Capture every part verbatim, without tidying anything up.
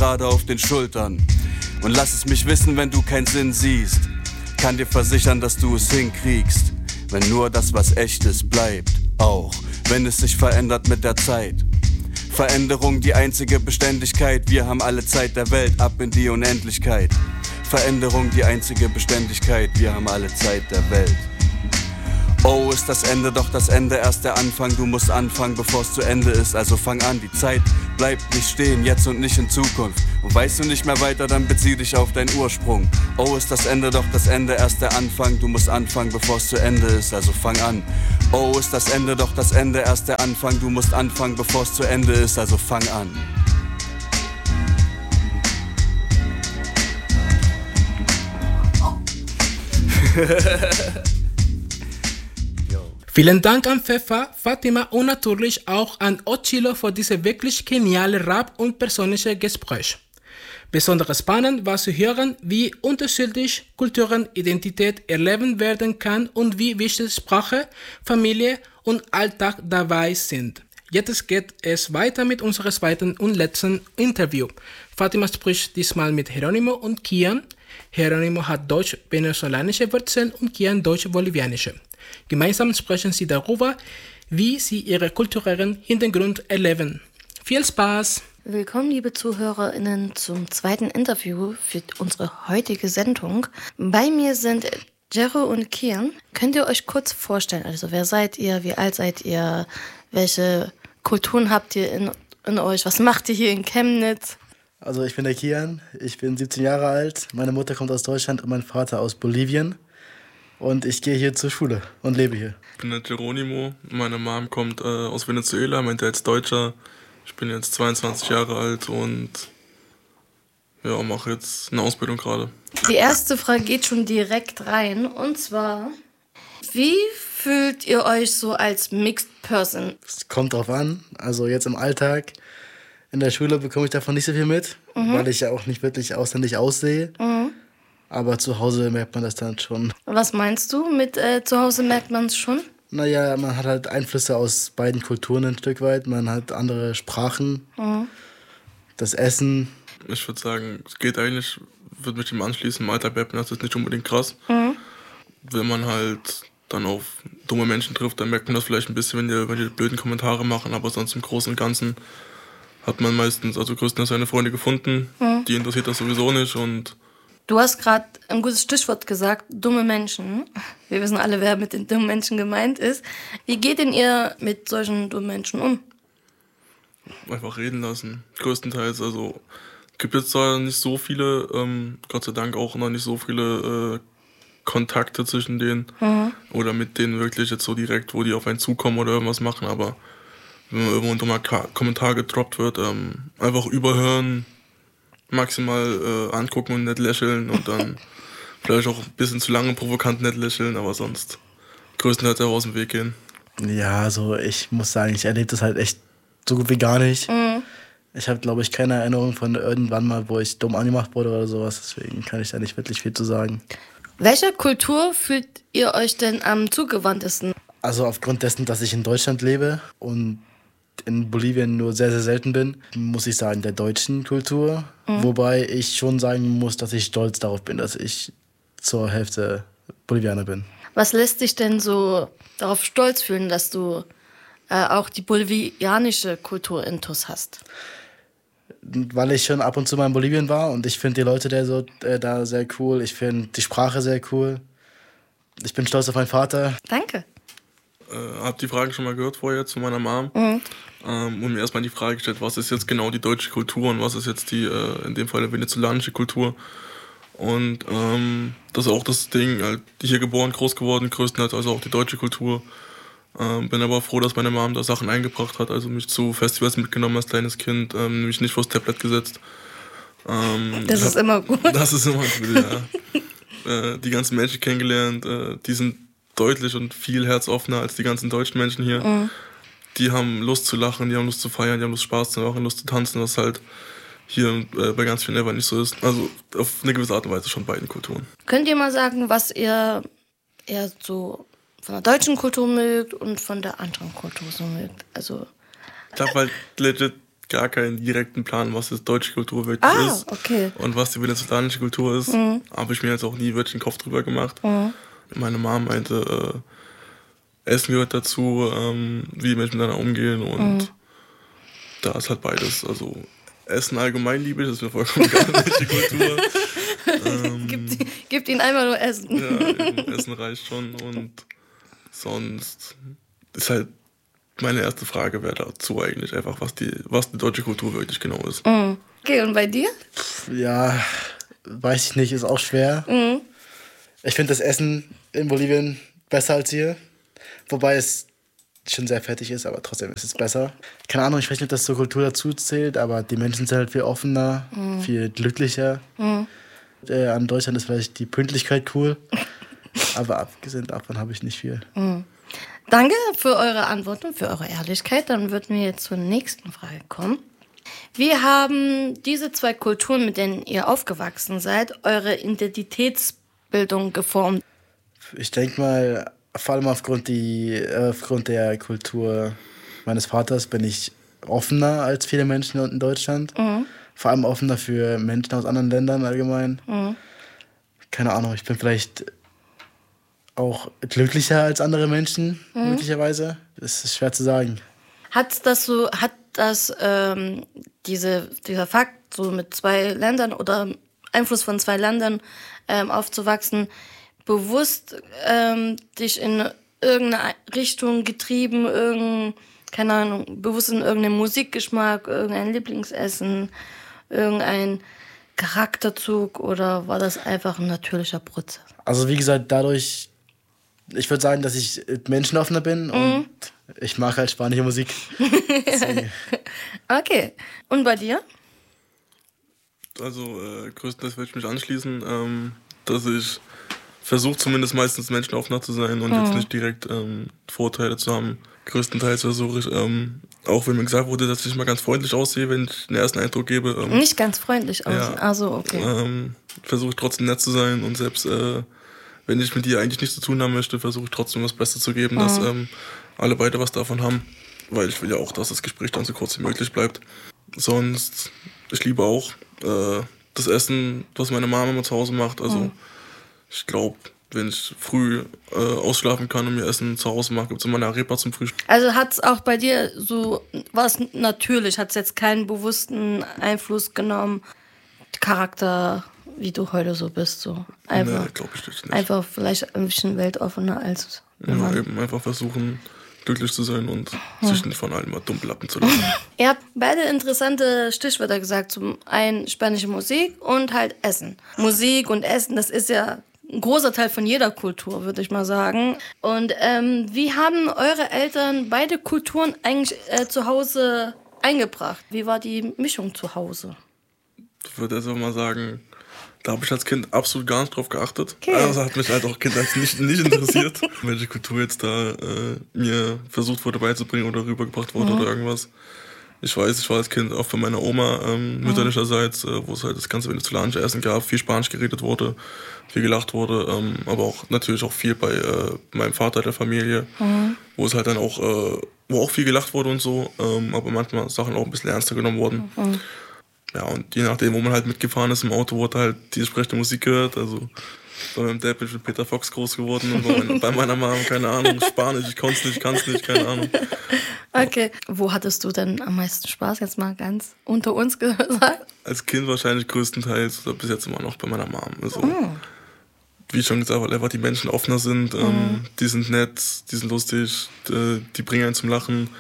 gerade auf den Schultern. Und lass es mich wissen, wenn du keinen Sinn siehst. Kann dir versichern, dass du es hinkriegst, wenn nur das, was echt ist, bleibt. Auch wenn es sich verändert mit der Zeit. Veränderung die einzige Beständigkeit. Wir haben alle Zeit der Welt, ab in die Unendlichkeit. Veränderung die einzige Beständigkeit. Wir haben alle Zeit der Welt. Oh, ist das Ende, doch das Ende erst der Anfang. Du musst anfangen, bevor es zu Ende ist, also fang an. Die Zeit bleibt nicht stehen, jetzt und nicht in Zukunft. Und weißt du nicht mehr weiter, dann bezieh dich auf deinen Ursprung. Oh, ist das Ende, doch das Ende erst der Anfang. Du musst anfangen, bevor es zu Ende ist, also fang an. Oh, ist das Ende, doch das Ende erst der Anfang. Du musst anfangen, bevor es zu Ende ist, also fang an. Vielen Dank an Pfeffer, Fatima und natürlich auch an Ochilo für diese wirklich geniale Rap- und persönliche Gespräch. Besonders spannend war zu hören, wie unterschiedlich Kulturen Identität erleben werden kann und wie wichtig Sprache, Familie und Alltag dabei sind. Jetzt geht es weiter mit unserem zweiten und letzten Interview. Fatima spricht diesmal mit Geronimo und Kian. Geronimo hat deutsch-venezolanische Wurzeln und Kian deutsch-bolivianische. Gemeinsam sprechen sie darüber, wie sie ihren kulturellen Hintergrund erleben. Viel Spaß! Willkommen, liebe ZuhörerInnen, zum zweiten Interview für unsere heutige Sendung. Bei mir sind Jero und Kian. Könnt ihr euch kurz vorstellen, also wer seid ihr, wie alt seid ihr, welche Kulturen habt ihr in, in euch, was macht ihr hier in Chemnitz? Also ich bin der Kian, ich bin siebzehn Jahre alt, meine Mutter kommt aus Deutschland und mein Vater aus Bolivien. Und ich gehe hier zur Schule und lebe hier. Ich bin der Geronimo, meine Mom kommt äh, aus Venezuela, mein Dad ist Deutscher. Ich bin jetzt zweiundzwanzig Jahre alt und ja, mache jetzt eine Ausbildung gerade. Die erste Frage geht schon direkt rein und zwar, wie fühlt ihr euch so als Mixed Person? Es kommt drauf an, also jetzt im Alltag, in der Schule bekomme ich davon nicht so viel mit, mhm. weil ich ja auch nicht wirklich ausländisch aussehe. Mhm. Aber zu Hause merkt man das dann schon. Was meinst du mit äh, zu Hause merkt man es schon? Naja, man hat halt Einflüsse aus beiden Kulturen ein Stück weit. Man hat andere Sprachen, mhm. das Essen. Ich würde sagen, es geht eigentlich, würde mich dem anschließen, im Alltag merkt man das ist nicht unbedingt krass. Mhm. Wenn man halt dann auf dumme Menschen trifft, dann merkt man das vielleicht ein bisschen, wenn die, wenn die blöden Kommentare machen. Aber sonst im Großen und Ganzen hat man meistens, also größtenteils seine Freunde gefunden. Mhm. Die interessiert das sowieso nicht und du hast gerade ein gutes Stichwort gesagt, dumme Menschen. Wir wissen alle, wer mit den dummen Menschen gemeint ist. Wie geht denn ihr mit solchen dummen Menschen um? Einfach reden lassen, größtenteils. Also gibt jetzt zwar nicht so viele, ähm, Gott sei Dank auch noch nicht so viele äh, Kontakte zwischen denen mhm. oder mit denen wirklich jetzt so direkt, wo die auf einen zukommen oder irgendwas machen, aber wenn man irgendwo ein dummer Kommentar gedroppt wird, ähm, einfach überhören, maximal äh, angucken und nett lächeln und dann vielleicht auch ein bisschen zu lange provokant nett lächeln, aber sonst größtenteils auch aus dem Weg gehen. Ja, also ich muss sagen, ich erlebe das halt echt so gut wie gar nicht. Mhm. Ich habe, glaube ich, keine Erinnerung von irgendwann mal, wo ich dumm angemacht wurde oder sowas, deswegen kann ich da nicht wirklich viel zu sagen. Welcher Kultur fühlt ihr euch denn am zugewandtesten? Also aufgrund dessen, dass ich in Deutschland lebe und in Bolivien nur sehr, sehr selten bin, muss ich sagen, der deutschen Kultur. Mhm. Wobei ich schon sagen muss, dass ich stolz darauf bin, dass ich zur Hälfte Bolivianer bin. Was lässt dich denn so darauf stolz fühlen, dass du äh, auch die bolivianische Kultur intus hast? Weil ich schon ab und zu mal in Bolivien war und ich finde die Leute da, so, äh, da sehr cool. Ich finde die Sprache sehr cool. Ich bin stolz auf meinen Vater. Danke. Äh, hab die Frage schon mal gehört vorher zu meiner Mom. Mhm. Ähm, und mir erstmal die Frage gestellt, was ist jetzt genau die deutsche Kultur und was ist jetzt die, äh, in dem Fall die venezolanische Kultur. Und ähm, das ist auch das Ding, halt hier geboren, groß geworden, größtenteils also auch die deutsche Kultur. Ähm, bin aber froh, dass meine Mom da Sachen eingebracht hat, also mich zu Festivals mitgenommen als kleines Kind, ähm, mich nicht vors Tablet gesetzt. Ähm, das ist hab, immer gut. Das ist immer gut, ja. äh, die ganzen Menschen kennengelernt, äh, die sind deutlich und viel herzoffener als die ganzen deutschen Menschen hier. Mhm. Die haben Lust zu lachen, die haben Lust zu feiern, die haben Lust Spaß zu machen, Lust zu tanzen, was halt hier äh, bei ganz vielen einfach nicht so ist. Also auf eine gewisse Art und Weise schon beiden Kulturen. Könnt ihr mal sagen, was ihr eher so von der deutschen Kultur mögt und von der anderen Kultur so mögt? Also ich habe halt legit gar keinen direkten Plan, was das deutsche Kultur wirklich ah, ist okay. und was die venezolanische Kultur ist. Mhm. Habe ich mir jetzt auch nie wirklich den Kopf drüber gemacht. Mhm. Meine Mom meinte, äh, Essen gehört dazu, ähm, wie Menschen miteinander umgehen und mhm. da ist halt beides. Also Essen allgemein liebe ich, das ist mir vollkommen egal, welche Kultur. ähm, gibt, gibt ihnen einfach nur Essen. Ja, Essen reicht schon und sonst ist halt meine erste Frage wäre dazu eigentlich einfach, was die, was die deutsche Kultur wirklich genau ist. Mhm. Okay, und bei dir? Ja, weiß ich nicht, ist auch schwer. Mhm. Ich finde das Essen in Bolivien besser als hier. Wobei es schon sehr fettig ist, aber trotzdem ist es besser. Keine Ahnung, ich weiß nicht, ob das zur Kultur dazu zählt, aber die Menschen sind halt viel offener, mhm. viel glücklicher. Mhm. Äh, an Deutschland ist vielleicht die Pünktlichkeit cool, aber abgesehen davon habe ich nicht viel. Mhm. Danke für eure Antworten, für eure Ehrlichkeit. Dann würden wir jetzt zur nächsten Frage kommen. Wie haben diese zwei Kulturen, mit denen ihr aufgewachsen seid, eure Identitätsbildung geformt? Ich denke mal, vor allem aufgrund, die, aufgrund der Kultur meines Vaters bin ich offener als viele Menschen in Deutschland. Mhm. Vor allem offener für Menschen aus anderen Ländern allgemein. Mhm. Keine Ahnung, ich bin vielleicht auch glücklicher als andere Menschen, mhm. möglicherweise. Das ist schwer zu sagen. Hat das so, hat das ähm, diese, dieser Fakt, so mit zwei Ländern oder Einfluss von zwei Ländern ähm, aufzuwachsen, bewusst ähm, dich in irgendeine Richtung getrieben, irgendein, keine Ahnung, bewusst in irgendeinen Musikgeschmack, irgendein Lieblingsessen, irgendein Charakterzug, oder war das einfach ein natürlicher Prozess? Also wie gesagt, dadurch, ich würde sagen, dass ich menschenoffener bin mhm. und ich mag halt spanische Musik. Okay. Und bei dir? Also äh, größtenteils würde ich mich anschließen, ähm, dass ich versuche zumindest meistens menschenoffener zu sein und mhm. jetzt nicht direkt ähm, Vorteile zu haben. Größtenteils versuche ich, ähm, auch wenn mir gesagt wurde, dass ich mal ganz freundlich aussehe, wenn ich den ersten Eindruck gebe. Ähm, nicht ganz freundlich aussehen, ja, also okay. Ähm, versuche ich trotzdem nett zu sein und selbst äh, wenn ich mit dir eigentlich nichts zu tun haben möchte, versuche ich trotzdem das Beste zu geben, mhm. dass ähm, alle beide was davon haben, weil ich will ja auch, dass das Gespräch dann so kurz wie möglich bleibt. Sonst, ich liebe auch äh, das Essen, was meine Mama immer zu Hause macht, also mhm. ich glaube, wenn ich früh äh, ausschlafen kann und mir Essen zu Hause mache, gibt es immer eine Arepa zum Frühstück. Also hat es auch bei dir so, war es natürlich, hat es jetzt keinen bewussten Einfluss genommen, Charakter, wie du heute so bist, so einfach, nee, glaube ich nicht. Einfach vielleicht ein bisschen weltoffener als ja, eben einfach versuchen, glücklich zu sein und hm. sich nicht von allem mal dumm plappen zu lassen. Ihr habt beide interessante Stichwörter gesagt, zum einen spanische Musik und halt Essen. Musik und Essen, das ist ja ein großer Teil von jeder Kultur, würde ich mal sagen. Und ähm, wie haben eure Eltern beide Kulturen eigentlich äh, zu Hause eingebracht? Wie war die Mischung zu Hause? Ich würde also mal sagen, da habe ich als Kind absolut gar nicht drauf geachtet. Okay. Also hat mich halt auch Kind als nicht, nicht interessiert, welche Kultur jetzt da äh, mir versucht wurde beizubringen oder rübergebracht wurde mhm. oder irgendwas. Ich weiß, ich war als Kind auch von meiner Oma ähm, mütterlicherseits, äh, wo es halt das ganze venezolanische Essen gab, viel Spanisch geredet wurde, viel gelacht wurde, ähm, aber auch natürlich auch viel bei äh, meinem Vater der Familie, mhm. wo es halt dann auch, äh, wo auch viel gelacht wurde und so, ähm, aber manchmal Sachen auch ein bisschen ernster genommen wurden. Mhm. Ja, und je nachdem, wo man halt mitgefahren ist im Auto, wurde halt die entsprechende Musik gehört. Also bei meinem Dad bin ich mit Peter Fox groß geworden und bei, mein, bei meiner Mom, keine Ahnung, Spanisch, ich konnte es nicht, kann es nicht, keine Ahnung. Okay, wo hattest du denn am meisten Spaß, jetzt mal ganz unter uns gesagt? Als Kind wahrscheinlich größtenteils oder bis jetzt immer noch bei meiner Mom. Also, mm. wie schon gesagt, weil einfach die Menschen offener sind, ähm, mm. die sind nett, die sind lustig, die, die bringen einen zum Lachen.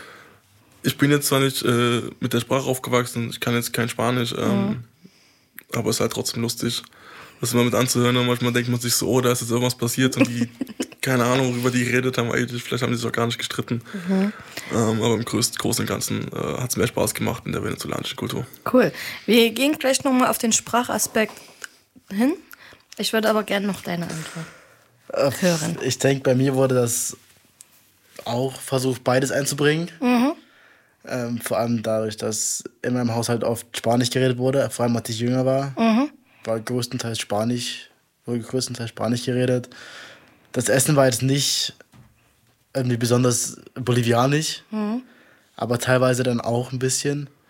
Ich bin jetzt zwar nicht äh, mit der Sprache aufgewachsen, ich kann jetzt kein Spanisch, ähm, mhm. aber es ist halt trotzdem lustig, das immer mit anzuhören. Und manchmal denkt man sich so, oh, da ist jetzt irgendwas passiert und die, keine Ahnung, worüber die geredet haben, eigentlich, vielleicht haben die sich auch gar nicht gestritten. Mhm. Ähm, aber im Großen, Großen und Ganzen äh, hat es mehr Spaß gemacht in der venezolanischen Kultur. Cool. Wir gehen gleich nochmal auf den Sprachaspekt hin. Ich würde aber gerne noch deine Antwort äh, hören. Ich denke, bei mir wurde das auch versucht, beides einzubringen. Mhm. Ähm, vor allem dadurch, dass in meinem Haushalt oft Spanisch geredet wurde, vor allem als ich jünger war, mhm. war größtenteils Spanisch, wurde größtenteils Spanisch geredet. Das Essen war jetzt nicht irgendwie besonders bolivianisch, mhm. aber teilweise dann auch ein bisschen.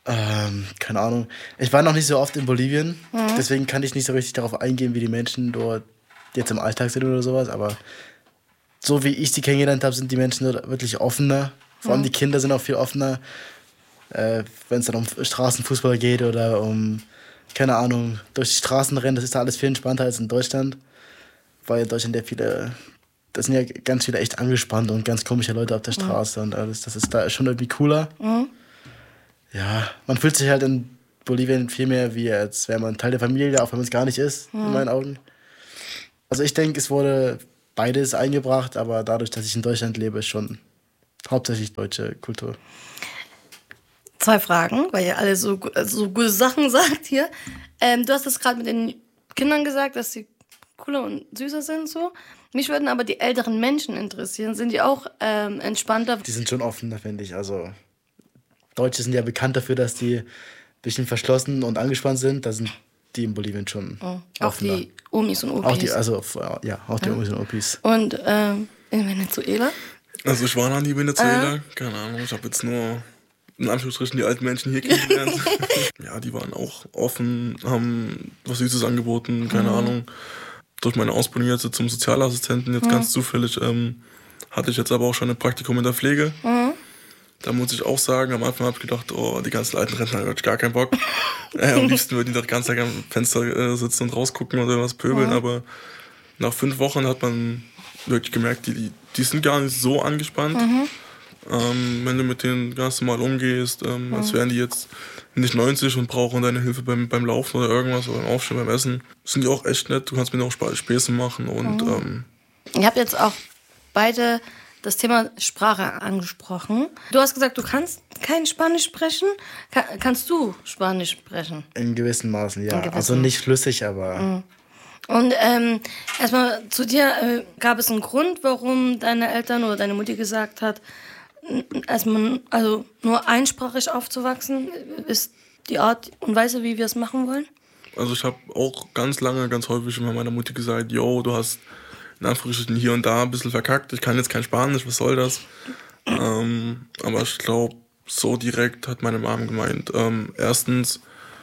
Ähm, keine Ahnung. Ich war noch nicht so oft in Bolivien, mhm. deswegen kann ich nicht so richtig darauf eingehen, wie die Menschen dort jetzt im Alltag sind oder sowas, aber so wie ich sie kennengelernt habe, sind die Menschen dort wirklich offener. Vor allem mhm. die Kinder sind auch viel offener, äh, wenn es dann um Straßenfußball geht oder um, keine Ahnung, durch die Straßen rennen, das ist da alles viel entspannter als in Deutschland, weil in Deutschland ja viele, das sind ja ganz viele echt angespannte und ganz komische Leute auf der Straße mhm. und alles, das ist da schon irgendwie cooler. Mhm. Ja, man fühlt sich halt in Bolivien viel mehr wie, als wäre man Teil der Familie, auch wenn man es gar nicht ist, mhm. in meinen Augen. Also ich denke, es wurde beides eingebracht, aber dadurch, dass ich in Deutschland lebe, ist schon hauptsächlich deutsche Kultur. Zwei Fragen, weil ihr alle so, so gute Sachen sagt hier. Ähm, du hast das gerade mit den Kindern gesagt, dass sie cooler und süßer sind, so. Mich würden aber die älteren Menschen interessieren. Sind die auch ähm, entspannter? Die sind schon offener, finde ich. Also Deutsche sind ja bekannt dafür, dass die ein bisschen verschlossen und angespannt sind. Da sind die in Bolivien schon oh. Auch die Omis und Opis? Auch die, also, ja, auch die ja. Omis und Opis. Und ähm, in Venezuela? Also ich war noch nie in Venezuela. Äh. Keine Ahnung, ich habe jetzt nur in Anführungsstrichen die alten Menschen hier kennengelernt. Ja, die waren auch offen, haben was Süßes angeboten, keine mhm. Ahnung. Durch meine Ausbildung jetzt zum Sozialassistenten, jetzt mhm. ganz zufällig, ähm, hatte ich jetzt aber auch schon ein Praktikum in der Pflege. Mhm. Da muss ich auch sagen, am Anfang habe ich gedacht, oh, die ganzen alten Rentner, da hab ich gar keinen Bock. äh, am liebsten würden die doch ganz Tag am Fenster äh, sitzen und rausgucken oder was pöbeln, mhm. aber nach fünf Wochen hat man wirklich gemerkt, die, die, die sind gar nicht so angespannt. Mhm. Ähm, wenn du mit denen ganz normal umgehst, ähm, mhm. als wären die jetzt nicht neunzig und brauchen deine Hilfe beim, beim Laufen oder irgendwas oder beim Aufstehen, beim Essen, sind die auch echt nett. Du kannst mit denen auch Späße machen. Und, mhm. ähm, ihr habt jetzt auch beide das Thema Sprache angesprochen. Du hast gesagt, du kannst kein Spanisch sprechen. Ka- kannst du Spanisch sprechen? In gewissen Maßen, ja. Gewissen. Also nicht flüssig, aber... Mhm. Und ähm, erstmal zu dir, äh, gab es einen Grund, warum deine Eltern oder deine Mutter gesagt hat, erstmal also nur einsprachig aufzuwachsen, ist die Art und Weise, wie wir es machen wollen? Also ich habe auch ganz lange, ganz häufig immer meiner Mutter gesagt, yo, du hast in Anführungsstrichen hier und da ein bisschen verkackt, ich kann jetzt kein Spanisch, was soll das? ähm, aber ich glaube, so direkt hat meine Mom gemeint, ähm, erstens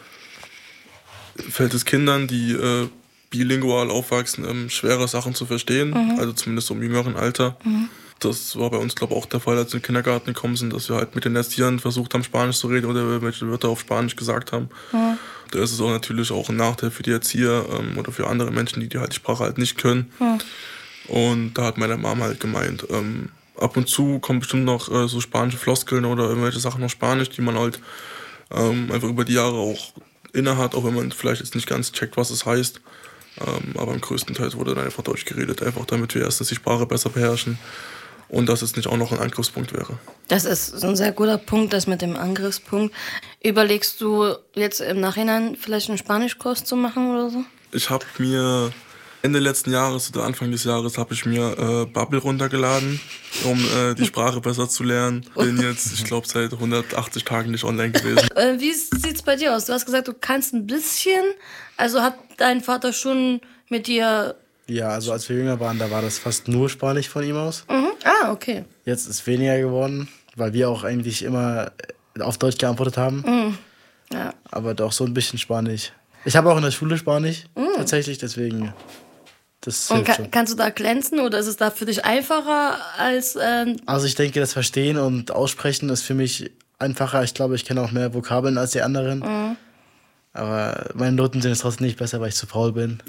fällt es Kindern, die äh, bilingual aufwachsen, ähm, schwere Sachen zu verstehen, mhm. also zumindest im jüngeren Alter. Mhm. Das war bei uns, glaube ich, auch der Fall, als wir in den Kindergarten gekommen sind, dass wir halt mit den Erziehern versucht haben, Spanisch zu reden oder irgendwelche Wörter auf Spanisch gesagt haben. Mhm. Da ist es auch natürlich auch ein Nachteil für die Erzieher ähm, oder für andere Menschen, die die, halt die Sprache halt nicht können. Mhm. Und da hat meine Mama halt gemeint, ähm, ab und zu kommen bestimmt noch äh, so spanische Floskeln oder irgendwelche Sachen auf Spanisch, die man halt ähm, einfach über die Jahre auch innehat, auch wenn man vielleicht jetzt nicht ganz checkt, was es heißt. Ähm, aber im größten Teil wurde dann einfach Deutsch geredet, einfach damit wir erstens die Sprache besser beherrschen. Und dass es nicht auch noch ein Angriffspunkt wäre. Das ist ein sehr guter Punkt, das mit dem Angriffspunkt. Überlegst du jetzt im Nachhinein vielleicht einen Spanischkurs zu machen oder so? Ich habe mir Ende letzten Jahres oder Anfang des Jahres habe ich mir äh, Babbel runtergeladen, um äh, die Sprache besser zu lernen. Bin jetzt, ich glaube, seit hundertachtzig Tagen nicht online gewesen. Äh, wie sieht's bei dir aus? Du hast gesagt, du kannst ein bisschen. Also hat dein Vater schon mit dir... Ja, also als wir jünger waren, da war das fast nur Spanisch von ihm aus. Mhm. Ah, okay. Jetzt ist weniger geworden, weil wir auch eigentlich immer auf Deutsch geantwortet haben. Mhm. Ja. Aber doch so ein bisschen Spanisch. Ich habe auch in der Schule Spanisch, mhm. tatsächlich, deswegen das Und ka- kannst du da glänzen oder ist es da für dich einfacher als... Ähm also ich denke, das Verstehen und Aussprechen ist für mich einfacher. Ich glaube, ich kenne auch mehr Vokabeln als die anderen. Mhm. Aber meine Noten sind jetzt trotzdem nicht besser, weil ich zu faul bin.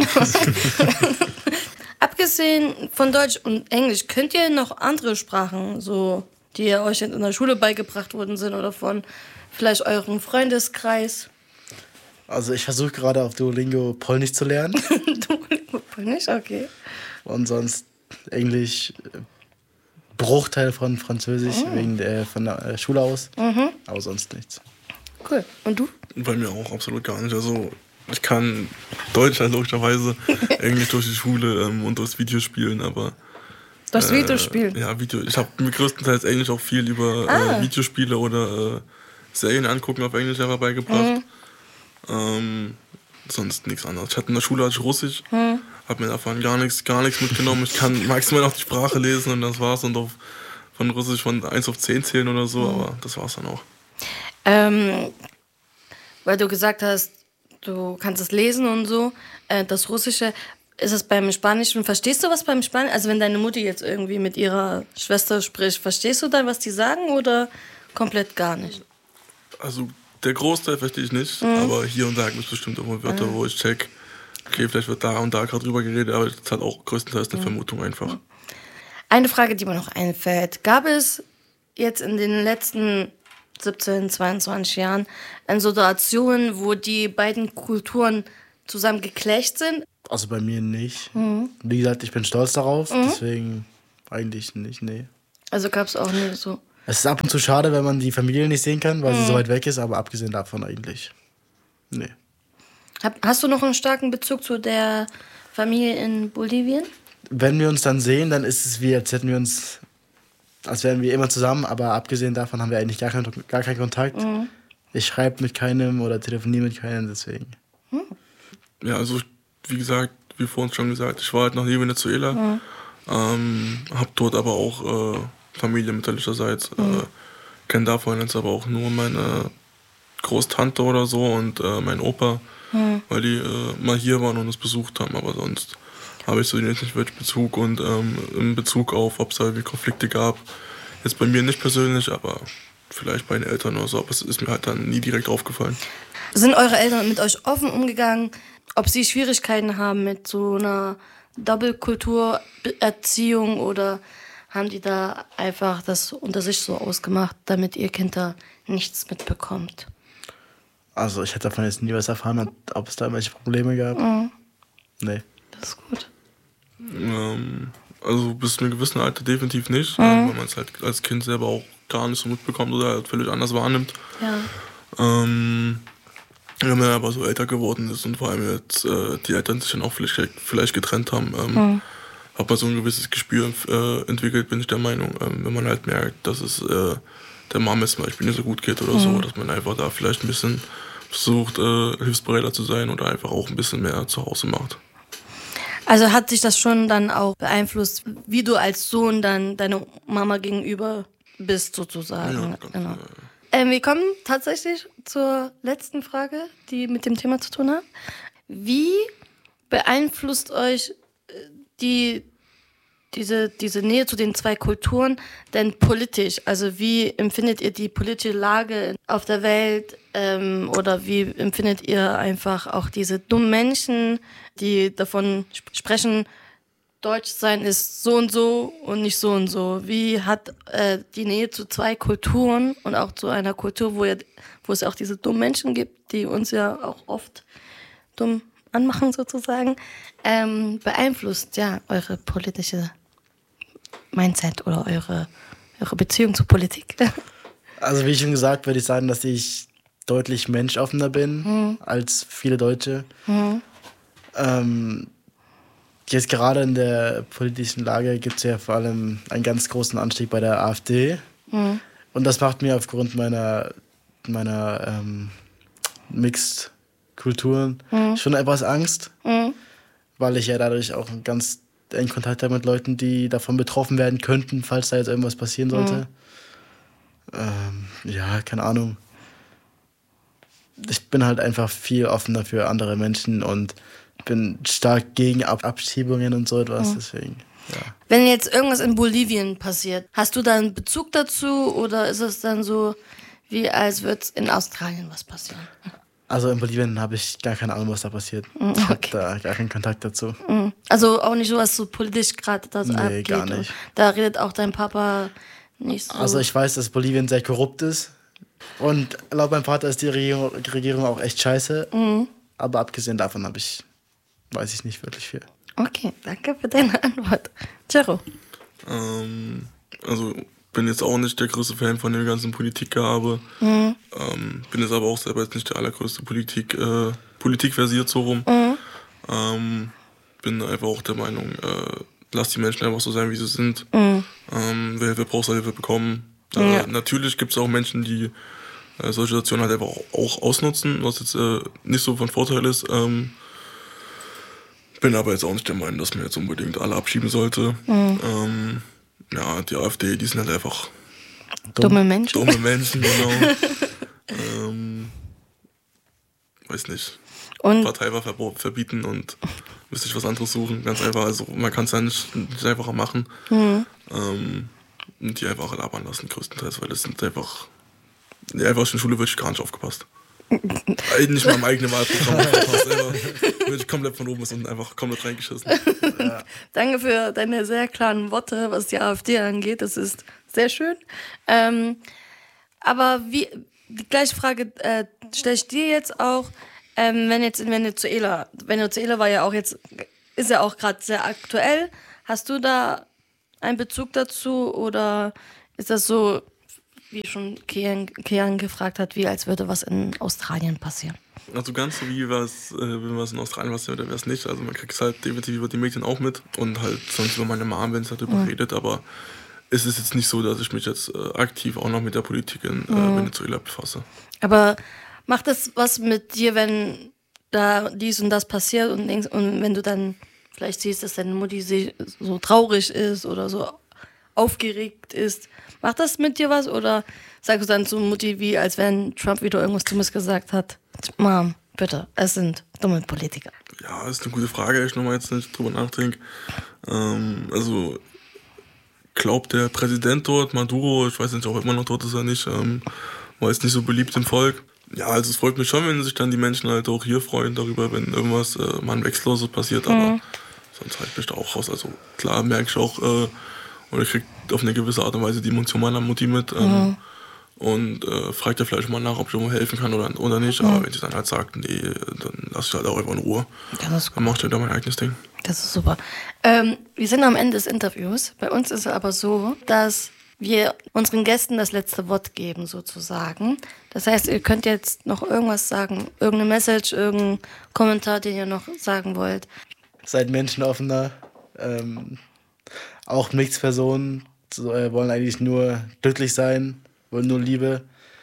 Abgesehen von Deutsch und Englisch, könnt ihr noch andere Sprachen, so, die euch in der Schule beigebracht worden sind oder von vielleicht eurem Freundeskreis? Also ich versuche gerade auf Duolingo Polnisch zu lernen. Duolingo Polnisch, okay. Und sonst Englisch, Bruchteil von Französisch, oh. wegen der, von der Schule aus. Mhm. Aber sonst nichts. Cool. Und du? Bei mir auch absolut gar nicht. Also ich kann Deutsch halt logischerweise, Englisch durch die Schule ähm, und durchs Videospielen, aber... Durchs äh, Videospielen? Ja, Video. Ich habe mir größtenteils Englisch auch viel über ah. äh, Videospiele oder äh, Serien angucken auf Englisch einfach beigebracht. Mhm. Ähm, sonst nichts anderes. Ich hatte in der Schule hatte ich Russisch, mhm. habe mir davon gar nichts, gar nichts mitgenommen. Ich kann maximal noch die Sprache lesen und das war's und auf, von Russisch von eins auf zehn zählen oder so, mhm. aber das war's dann auch. Ähm, weil du gesagt hast, du kannst es lesen und so, äh, das Russische, ist es beim Spanischen, verstehst du was beim Spanischen? Also wenn deine Mutti jetzt irgendwie mit ihrer Schwester spricht, verstehst du dann, was die sagen oder komplett gar nicht? Also der Großteil verstehe ich nicht, mhm. aber hier und da gibt es bestimmt auch mal Wörter, mhm. wo ich check, okay, vielleicht wird da und da gerade drüber geredet, aber das ist halt auch größtenteils eine mhm. Vermutung einfach. Eine Frage, die mir noch einfällt. Gab es jetzt in den letzten siebzehn, zweiundzwanzig Jahren eine Situation, wo die beiden Kulturen zusammen geclasht sind? Also bei mir nicht. Mhm. Wie gesagt, ich bin stolz darauf, mhm. deswegen eigentlich nicht, nee. Also gab es auch nicht so? Es ist ab und zu schade, wenn man die Familie nicht sehen kann, weil mhm. sie so weit weg ist, aber abgesehen davon eigentlich, nee. Hast du noch einen starken Bezug zu der Familie in Bolivien? Wenn wir uns dann sehen, dann ist es wie, als hätten wir uns, als wären wir immer zusammen, aber abgesehen davon haben wir eigentlich gar keinen, gar keinen Kontakt. Mhm. Ich schreibe mit keinem oder telefoniere mit keinem, deswegen. Mhm. Ja, also wie gesagt, wie vorhin schon gesagt, ich war halt noch nie in Venezuela, mhm. ähm, hab dort aber auch äh, Familie mütterlicherseits, mhm. äh, kenne davon jetzt aber auch nur meine Großtante oder so und äh, mein Opa, mhm. weil die äh, mal hier waren und uns besucht haben, aber sonst habe ich so jetzt nicht wirklich Bezug und ähm, in Bezug auf, ob es halt Konflikte gab, jetzt bei mir nicht persönlich, aber vielleicht bei den Eltern oder so, aber es ist mir halt dann nie direkt aufgefallen. Sind eure Eltern mit euch offen umgegangen, ob sie Schwierigkeiten haben mit so einer Doppelkulturerziehung oder haben die da einfach das unter sich so ausgemacht, damit ihr Kind da nichts mitbekommt? Also ich hätte davon jetzt nie was erfahren, ob es da irgendwelche Probleme gab. Mhm. Nee. Das ist gut. Ähm, also bis zu einem gewissen Alter definitiv nicht, Mhm. weil man es halt als Kind selber auch gar nicht so mitbekommt oder halt völlig anders wahrnimmt. Ja. Ähm, wenn man aber so älter geworden ist und vor allem jetzt äh, die Eltern sich dann auch vielleicht, vielleicht getrennt haben, ähm, Mhm. hat man so ein gewisses Gespür äh, entwickelt, bin ich der Meinung. Ähm, wenn man halt merkt, dass es äh, der Mama zum Beispiel nicht so gut geht oder Mhm. so, dass man einfach da vielleicht ein bisschen versucht, äh, hilfsbereiter zu sein oder einfach auch ein bisschen mehr zu Hause macht. Also hat sich das schon dann auch beeinflusst, wie du als Sohn dann deiner Mama gegenüber bist, sozusagen. Ja, ganz genau. genau. Ähm, wir kommen tatsächlich zur letzten Frage, die mit dem Thema zu tun hat. Wie beeinflusst euch äh, die, diese, diese Nähe zu den zwei Kulturen denn politisch? Also wie empfindet ihr die politische Lage auf der Welt ähm, oder wie empfindet ihr einfach auch diese dummen Menschen, die davon sp- sprechen, Deutsch sein ist so und so und nicht so und so. Wie hat äh, die Nähe zu zwei Kulturen und auch zu einer Kultur, wo, ihr, wo es auch diese dummen Menschen gibt, die uns ja auch oft dumm anmachen sozusagen, ähm, beeinflusst ja eure politische Mindset oder eure, eure Beziehung zur Politik? Also wie schon gesagt, würde ich sagen, dass ich deutlich menschoffener bin mhm. als viele Deutsche. Mhm. Ähm, Jetzt gerade in der politischen Lage gibt es ja vor allem einen ganz großen Anstieg bei der AfD. Mhm. Und das macht mir aufgrund meiner, meiner ähm, Mixed-Kulturen mhm. schon etwas Angst, Mhm. weil ich ja dadurch auch ganz engen Kontakt habe mit Leuten, die davon betroffen werden könnten, falls da jetzt irgendwas passieren sollte. Mhm. Ähm, ja, keine Ahnung. Ich bin halt einfach viel offener für andere Menschen und bin stark gegen Ab- Abschiebungen und so etwas, mhm. deswegen, ja. Wenn jetzt irgendwas in Bolivien passiert, hast du da einen Bezug dazu oder ist es dann so, wie als würde es in Australien was passieren? Also in Bolivien habe ich gar keine Ahnung, was da passiert. Mhm, Ich habe okay. da gar keinen Kontakt dazu. Mhm. Also auch nicht so, was so politisch gerade das Nee, abgeht? gar nicht. Da redet auch dein Papa nicht so? Also ich weiß, dass Bolivien sehr korrupt ist und laut meinem Vater ist die Regierung, die Regierung auch echt scheiße, Mhm. aber abgesehen davon habe ich, weiß ich nicht wirklich viel. Okay, danke für deine Antwort. Jero? Ähm, also bin jetzt auch nicht der größte Fan von dem ganzen Politikgehabe. Mhm. Ähm, bin jetzt aber auch selber jetzt nicht der allergrößte Politik, äh, Politikversiert so rum. Mhm. Ähm, bin einfach auch der Meinung, äh, lass die Menschen einfach so sein, wie sie sind. Mhm. Ähm, wer Hilfe braucht, soll Hilfe bekommen. Äh, Ja. Natürlich gibt es auch Menschen, die äh, solche Situationen halt einfach auch, auch ausnutzen, was jetzt äh, nicht so von Vorteil ist. Ähm, bin aber jetzt auch nicht der Meinung, dass man jetzt unbedingt alle abschieben sollte. Mhm. Ähm, ja, die AfD, die sind halt einfach Dumme Menschen. dumme Menschen, genau. ähm, weiß nicht, Und Parteiwahl verbo- verbieten und müsste ich was anderes suchen. Ganz einfach, also man kann es ja nicht, nicht einfacher machen. Mhm. Ähm, und die einfach labern lassen, größtenteils, weil das sind einfach, ja, einfach in der Schule wird ich gar nicht aufgepasst. Nicht mal im eigenen Wahlprogramm aufgepasst, selber wird ich komplett von oben bis unten einfach komplett reingeschissen. Ja. Danke für deine sehr klaren Worte, was die AfD angeht. Das ist sehr schön. Ähm, aber wie, die gleiche Frage äh, stelle ich dir jetzt auch, ähm, wenn jetzt in Venezuela, Venezuela war ja auch jetzt, ist ja auch gerade sehr aktuell. Hast du da einen Bezug dazu oder ist das so, wie schon Kian, Kian gefragt hat, wie als würde was in Australien passieren? Also ganz so wie was, äh, wenn was in Australien passiert, oder wäre es nicht. Also man kriegt es halt definitiv über die Medien auch mit und halt sonst über meine Mom, wenn es darüber mhm. redet, aber es ist jetzt nicht so, dass ich mich jetzt äh, aktiv auch noch mit der Politik in äh, mhm. Venezuela befasse. Aber macht das was mit dir, wenn da dies und das passiert und, denkst, und wenn du dann vielleicht siehst, dass deine Mutti so traurig ist oder so aufgeregt ist, macht das mit dir was oder sagst du dann zu Mutti, wie als wenn Trump wieder irgendwas Dummes gesagt hat? Mom, bitte, es sind dumme Politiker. Ja, ist eine gute Frage, ich nochmal jetzt nicht drüber nachdenke. Ähm, also glaubt der Präsident dort, Maduro, ich weiß nicht, ob er immer noch dort ist oder nicht, ähm, war jetzt nicht so beliebt im Volk. Ja, also es freut mich schon, wenn sich dann die Menschen halt auch hier freuen darüber, wenn irgendwas äh, mal ein Wechselloses passiert, aber mhm. sonst halt bin ich da auch raus. Also klar merke ich auch, äh, oder ich kriege auf eine gewisse Art und Weise die Emotion meiner Mutti mit ähm, mhm. und äh, fragt ja vielleicht mal nach, ob ich irgendwo helfen kann oder, oder nicht, mhm. aber wenn sie dann halt sagt, nee, dann lasse ich halt auch einfach in Ruhe. Dann mache ich halt da mein eigenes Ding. Das ist super. Ähm, wir sind am Ende des Interviews. Bei uns ist es aber so, dass wir unseren Gästen das letzte Wort geben, sozusagen. Das heißt, ihr könnt jetzt noch irgendwas sagen, irgendeine Message, irgendeinen Kommentar, den ihr noch sagen wollt. Seid menschenoffener. Ähm, auch Mixpersonen so, äh, wollen eigentlich nur glücklich sein, wollen nur Liebe.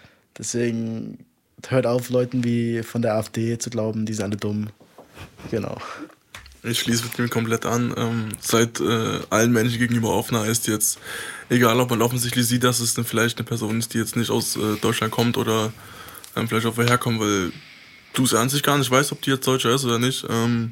Deswegen hört auf, Leuten wie von der AfD zu glauben, die sind alle dumm. Genau. Ich schließe mit dem komplett an. Ähm, seid äh, allen Menschen gegenüber offener, heißt jetzt, egal ob man offensichtlich sieht, dass es eine, vielleicht eine Person ist, die jetzt nicht aus äh, Deutschland kommt oder ähm, vielleicht auch woher kommt, weil du es an sich gar nicht weißt, ob die jetzt Deutscher ist oder nicht. Ähm,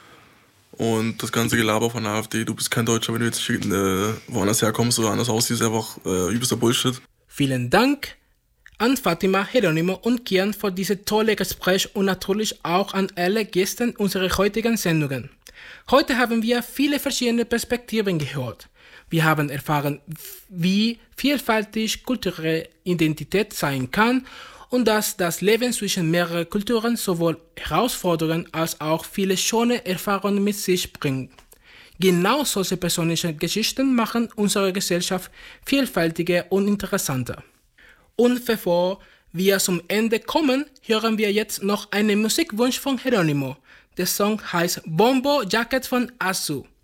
und das ganze Gelaber von der AfD, du bist kein Deutscher, wenn du jetzt äh, woanders herkommst oder anders aussiehst, ist einfach äh, übelster Bullshit. Vielen Dank an Fatima, Geronimo und Kian für dieses tolle Gespräch und natürlich auch an alle Gäste unserer heutigen Sendungen. Heute haben wir viele verschiedene Perspektiven gehört. Wir haben erfahren, wie vielfältig kulturelle Identität sein kann und dass das Leben zwischen mehreren Kulturen sowohl Herausforderungen als auch viele schöne Erfahrungen mit sich bringt. Genau solche persönliche Geschichten machen unsere Gesellschaft vielfältiger und interessanter. Und bevor wir zum Ende kommen, hören wir jetzt noch einen Musikwunsch von Geronimo. Der Song heißt Bombo Jacket von Azu.